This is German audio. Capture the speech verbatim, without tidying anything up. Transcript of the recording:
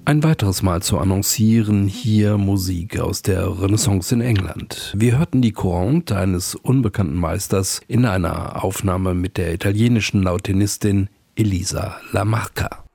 Ein weiteres Mal zu annoncieren, hier Musik aus der Renaissance in England. Wir hörten die Courante eines unbekannten Meisters in einer Aufnahme mit der italienischen Lautinistin Elisa La Marca.